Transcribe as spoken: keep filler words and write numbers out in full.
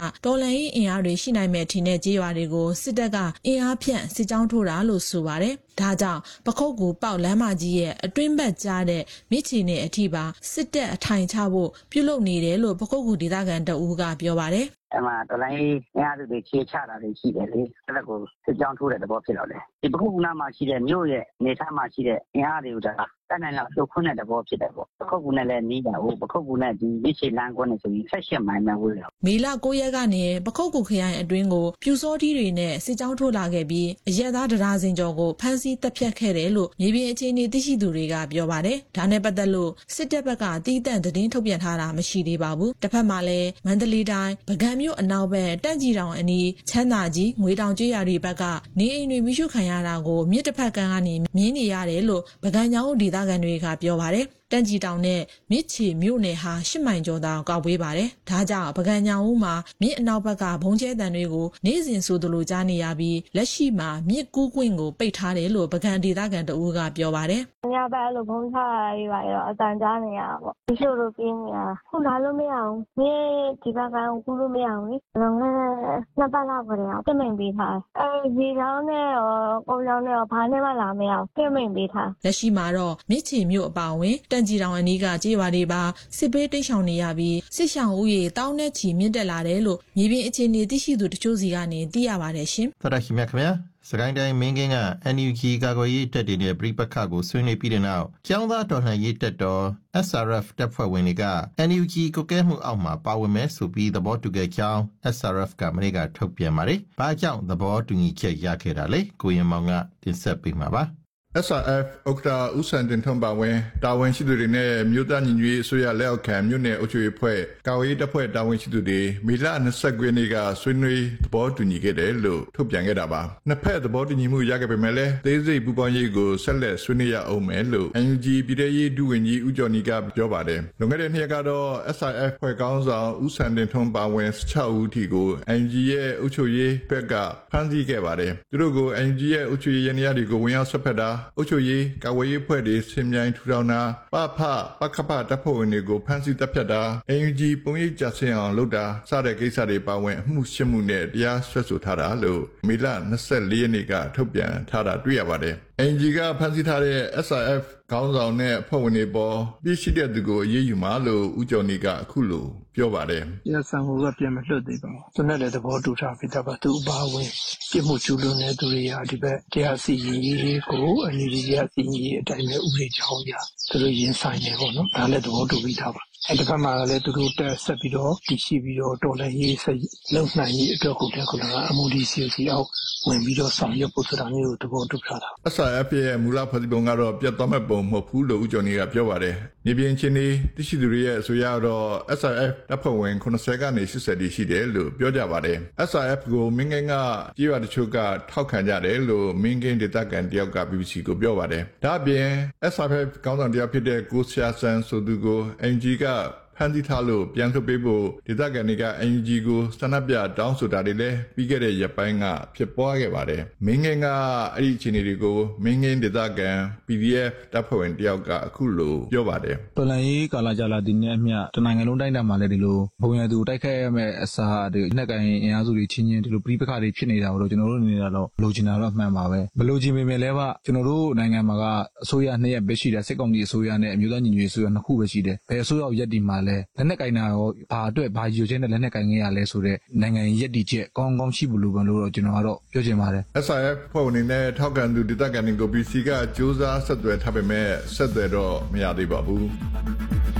တော်လှန်ရေးအင်အားတွေရှိနိုင်မဲ့ထင်တဲ့ကြေးရွာတွေကိုစစ်တပ်ကအင်အားဖြန့်စစ်ကြောင်းထိုးတာလို့ဆိုပါတယ်။ဒါကြောင့်ပခုတ်ကူပေါက်လမ်းမကြီးရဲ့အတွင်းဘက်ကြားတဲ့မြစ်ချီနေအထိပါစစ်တပ်အထိုင်ချဖို့ပြုလုပ်နေတယ်လို့ပခုတ်ကူဒေသခံတအူးကပြောပါတယ်။အဲ့မှာတော်လိုင်းအင်အားစုတွေခြေချတာတွေရှိတယ်လေအဲ့ဒါကိုစစ်ကြောင်းထိုးတဲ့သဘောဖြစ်တော့လေဒီပခုတ်ကူနားမှာရှိတဲ့မြို့ရဲ့နေသားမှာရှိတဲ့အင်အားတွေကိုဒါတတ်နိုင်လောက်လှုပ်ခွင့်တဲ့သဘောဖြစ်တယ်ပေါ့ပခုတ်ကူနဲ့လည်းနီးတယ်ဟိုပခုတ်ကူနဲ့ဒီမြစ်ချီလမ်းကွန်းနဲ့ဆိုရင်ဆက်ရှစ်မိုင်မှဝေးတယ်မေလကိုရက်ကနေပခုတ်ကူခရိုင်အတွင်းကိုပြူစောထီးတွေနဲ့စစ်ကြောင်းထိုးလာခဲ့ပြီးအရက်သားတရားစင်ကျော်ကိုဖမ်းဆီးတပ်ဖြတ်ခဲ့တယ်လို့မြေပြင်အခြေအနေသိရှိသူတွေကပြောပါတယ်ဒါနဲ့ပတ်သက်လို့စစ်တပ်ဘက်ကတီးတန့်သတင်းထုတ်ပြန်ထားတာမရှိသေးပါဘူးတစ်ဖက်မှာလည်းမန္တလေးတိုင်းပကံမြို့အနောက်ဘက်တန့်ကြီးတောင်အနီးချမ်းသာကြီးငွေတောင်ကျေးရွာတွေဘက်ကနေအိမ်တွေမိရှုခံရတာကိုမြစ်တစ်ဖက်ကကနေမြင်နေရတယ်လို့ပကံညောင်းဒေသခံတွေကပြောပါတယ်တန့်ကြီးတောင်နဲ့မြစ်ချီမြို့နယ်ဟာရှစ်မိုင်ကျော်သာကောက်ဝေးပါတယ်။ဒါကြောင့်ပကံညောင်ဦးမှာမြစ်အနောက်ဘက်ကဘုံကျဲတန်တွေကိုနေ့စဉ်ဆိုသလိုကြားနေရပြီးလက်ရှိမှာမြစ်ကူးကွင်းကိုပိတ်ထားတယ်လို့ပကံဒေသခံတအူးကပြောပါတယ်။ညဘက်အဲ့လိုဘုံချရေးပါရောအတန်ကြားနေရတာပေါ့။ဒီလိုလိုပြင်းနေတာခုလာလို့မရအောင်။မြစ်ဒီဘက်ကကူးလို့မရအောင်လေ။လုံးနဲ့နှစ်ပတ်လောက်ကြအောင်ပြင်မိန်ပေးထား။အဲဒီချောင်းနဲ့ရောကုန်းချောင်းနဲ့ရောဘာနဲ့မှလာမရအောင်ပြင်မိန်ပေးထား။လက်ရှိမှာတော့မြစ်ချီမြို့အပါအဝင်တန့်ကြီးတောင်အနီးကကြေးရွာတွေပါစစ်ပေးတိတ်ရှောင်နေရပြီးစစ်ရှောင်ဦးရေတောင်းနဲ့ချီမြင့်တက်လာတယ်လို့မြေပြင်အခြေအနေသိရှိသူတချို့စီကနေသိရပါတယ်ရှင်။သရရှိမြခင်ဗျာစကိုင်းတိုင်းမင်းကင်းက အန် ယူ ဂျီ ကာကွယ်ရေးတပ်တွေနဲ့ပြည်ပခါကိုဆွေးနွေးပြီးတဲ့နောက်ကျောင်းသားတော်လှန်ရေးတပ်တော် အက်စ် အာർ အက်ဖ် တပ်ဖွဲ့ဝင်တွေက အန် ယူ ဂျီ ကိုကဲမှုအောက်မှာပါဝင်မယ်ဆိုပြီးသဘောတူခဲ့ကြောင်း အက်စ် အာရ် အက်ဖ် ကမနေ့ကထုတ်ပြန်ပါတယ်။ဘာကြောင့်သဘောတူညီချက်ရခဲ့တာလဲကိုရင်မောင်ကတင်ဆက်ပေးမှာပါ။ အက်စ် အာရ် အက်ဖ် ဥက္ကဋ္ဌဦးစံတင်ထွန်းပါဝင်တာဝန်ရှိသူတွေနဲ့မြို့သားညီညွတ်ရေးအစိုးရလက်အောက်ခံမြို့နယ်အုပ်ချုပ်ရေးအဖွဲ့ကာကွယ်ရေးတပ်ဖွဲ့တာဝန်ရှိသူတွေမေလ၂၉ရက်နေ့ကဆွေးနွေးသဘောတူညီခဲ့တယ်လို့ထုတ်ပြန်ခဲ့တာပါ။နှစ်ဖက်သဘောတူညီမှုရခဲ့ပေမဲ့လည်းသေးစိတ်ပူးပေါင်းရေးကိုဆက်လက်ဆွေးနွေးရအောင်မယ်လို့ အန် ယူ ဂျီ ပြည်ထရေးဒုဝန်ကြီးဦးကျော်နီကပြောပါတယ်။လွန်ခဲ့တဲ့နှစ်ရက်ကတော့ အက်စ် အာရ် အက်ဖ် ဖွဲ့ကောင်းဆောင်ဦးစံတင်ထွန်းပါဝင်၁၆ဦးထိကို အန် ယူ ဂျီ ရဲ့အုပ်ချုပ်ရေးဘက်ကဖမ်းဆီးခဲ့ပါတယ်။သူတို့ကို အန် ယူ ဂျီ ရဲ့အုပ်ချုပ်ရေးရန်ရာတွေကိုဝင်ရောက်ဆွတ်ဖက်တာအုပ်ချုပ်ရေးကာဝေးရေးဖွဲ့တွေဆင်မြိုင်ထူထောင်တာပဖပခဖတပ်ဖွဲ့ဝင်တွေကိုဖမ်းဆီးတပ်ဖြတ်တာ အန် ယူ ဂျီ ပုံရိပ်ကြဆင်းအောင်လုပ်တာစတဲ့ကိစ္စတွေပါဝင်အမှုရှင်းမှုနဲ့တရားစွဲဆိုထားတာလို့မေလ၂၄ရက်နေ့ကထုတ်ပြန်ထားတာတွေ့ရပါတယ်။ အန် ယူ ဂျီ ကဖမ်းဆီးထားတဲ့ အက်စ် အာရ် အက်ဖ် ခေါင်းဆောင်နဲ့အဖွဲ့ဝင်တွေပေါ်ပြည့်ရှိတဲ့သူကိုအရေးယူမှာလို့ဦးကျော်နေကအခုလိုပြောပါတယ်။ရဆန်ကိုကပြန်မလွတ်သေးပါဘူး။သူနဲ့လည်းသဘောတူထားပြီးတော့သူအပါဝင်ပြစ်မှုကျူးလွန်တဲ့သူတွေရာဒီဘက်တရားစီရင်ရေးကိုအန် ယူ ဂျီ တရားစီရင်ရေးအတိုင်းပဲဥပဒေကြောင်းရသူတို့ရင်ဆိုင်နေပေါ့နော်။ဒါလည်းသဘောတူပြီးသားပါ။အဲ့ဒီဘက်မှာလည်းသူတို့တက်ဆက်ပြီးတော့တည်ရှိပြီးတော့တော်လှန်ရေးဆက်လုံနိုင်ရေးအတွက်ကိုလည်းခုနကအမှုဒီစီစီအောက်ဝင်ပြီးတော့ဆောင်ရွက်ဖို့ဆိုတာမျိုးကိုသဘောတူထားတာ။ အက်စ် အာရ် အက်ဖ် ရဲ့မူလဖွဲ့စည်းပုံကတော့ပြတ်သွားမဲ့ပုံမဟုတ်ဘူးလို့ဦးကျော်နေကပြောပါတယ်။မြေပြင်ချင်းနေသိရှိသူတွေရဲ့အဆိုအရတော့ အက်စ် အာရ် အက်ဖ် တပ်ဖွဲ့ဝင်၇၀ကနေ၈၀တိရှိတယ်လို့ပြောကြပါတယ်။ အက်စ် အာရ် အက်ဖ် ကိုမင်းကင်းကကြေးရွာတချို့ကထောက်ခံကြတယ်လို့မင်းကင်းဒေသခံတယောက်က ဘီဘီစီ ကိုပြောပါတယ်။ဒါ့အပြင် အက်စ် အာရ် အက်ဖ် ခေါင်းဆောင်တယောက်ဖြစ်တဲ့ကိုဆရာဆန်ဆိုသူကို အန် ယူ ဂျီ ကဖမ်းဆီးထားလို့ပြန်လွှတ်ပေးဖို့ဒေသခံတွေက အန် ယူ ဂျီ ကိုဆန္ဒပြတောင်းဆိုတာတွေလည်းပြီးခဲ့တဲ့ရက်ပိုင်းကဖြစ်ပွားခဲ့ပါတယ်။မင်းငင်းကအဲ့ဒီအခြေအနေတွေကိုမင်းငင်းဒေသခံ ပီ ဒီ အက်ဖ် တပ်ဖွဲ့ဝင်တယောက်ကအခုလိုပြောပါတယ်။တော်လှန်ရေးကာလကြာလာဒီနေ့အမျှတနိုင်ငံလုံးတိုင်းတာမှာလည်းဒီလိုဘုံရသူတိုက်ခိုက်ရမယ့်အစားဒီလက်ကိုင်အင်အားစုတွေချင်းချင်းဒီလိုပြည်ပခါတွေဖြစ်နေတာကိုတော့ကျွန်တော်တို့အနေနဲ့တော့လိုချင်တာတော့မှန်ပါပဲ။မလိုချင်ပေမဲ့လည်းကျွန်တော်တို့နိုင်ငံမှာကအစိုးရနှစ်ရပ်ပဲရှိတယ်စစ်ကောင်စီအစိုးရနဲ့အမျိုးသားညီညွတ်ရေးအစိုးရနှစ်ခုပဲရှိတယ်။ဘယ်အစိုးရရက်ဒီမှာလဲလက်နက်ကင်တာရောဘာအတွက်ဘာယူချင်းနဲ့လက်နက်ကင်ခဲ့ရလဲဆိုတဲ့နိုင်ငံရေးရည်တည်ချက်ကောင်းကောင်းရှိဘူးလို့ပဲလို့တော့ကျွန်တော်ကတော့ပြောချင်ပါတယ်။ အက်စ် အာရ် အက်ဖ် ဖွဲ့ဝင်တွေနဲ့ထောက်ခံသူဒေသခံတွေကို ဘီ စီ ကစ조사ဆက်သွယ်ထားပေမဲ့ဆက်သွယ်တော့မရသေးပါဘူး။